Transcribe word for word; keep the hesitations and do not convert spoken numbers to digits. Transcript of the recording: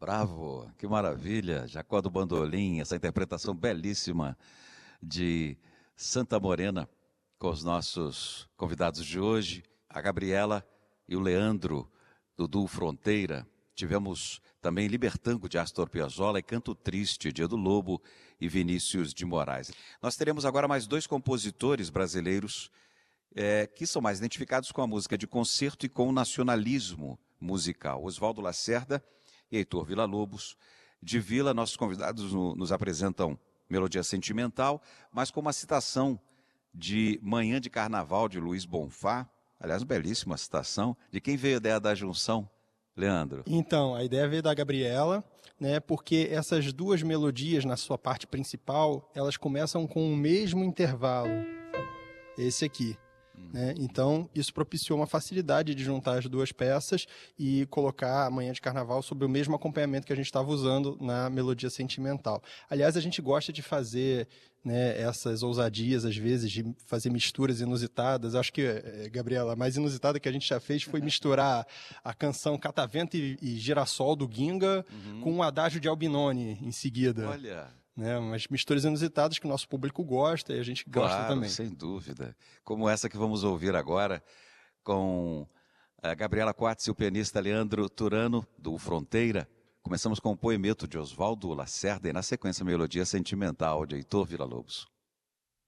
Bravo, que maravilha. Jacó do Bandolim, essa interpretação belíssima de Santa Morena com os nossos convidados de hoje, a Gabriela e o Leandro, do Duo Fronteira. Tivemos também Libertango de Astor Piazzolla e Canto Triste de Edu Lobo e Vinícius de Moraes. Nós teremos agora mais dois compositores brasileiros é, que são mais identificados com a música de concerto e com o nacionalismo musical. Oswaldo Lacerda e Heitor Villa-Lobos. De Vila, nossos convidados no, nos apresentam Melodia Sentimental, mas com uma citação de Manhã de Carnaval, de Luiz Bonfá. Aliás, belíssima citação. De quem veio a ideia da junção, Leandro? Então, a ideia veio da Gabriela, né, porque essas duas melodias, na sua parte principal, elas começam com o mesmo intervalo. Esse aqui. Né? Então, isso propiciou uma facilidade de juntar as duas peças e colocar a Manhã de Carnaval sob o mesmo acompanhamento que a gente estava usando na Melodia Sentimental. Aliás, a gente gosta de fazer, né, essas ousadias, às vezes, de fazer misturas inusitadas. Acho que, Gabriela, a mais inusitada que a gente já fez foi misturar a canção Catavento e, e Girassol do Ginga uhum. com um adágio de Albinoni em seguida. Olha... Né, umas misturas inusitadas que o nosso público gosta e a gente gosta claro, também. Sem dúvida. Como essa que vamos ouvir agora com a Gabriela Quartz e o pianista Leandro Turano, do Fronteira. Começamos com o poemeto de Oswaldo Lacerda e na sequência a Melodia Sentimental de Heitor Villa-Lobos.